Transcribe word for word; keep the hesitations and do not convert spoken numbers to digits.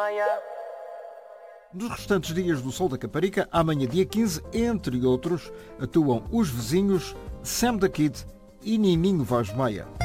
Maia. Nos restantes dias do Sol da Caparica, amanhã dia quinze, entre outros, atuam os vizinhos Sam da Kid e Nininho Vaz Maia.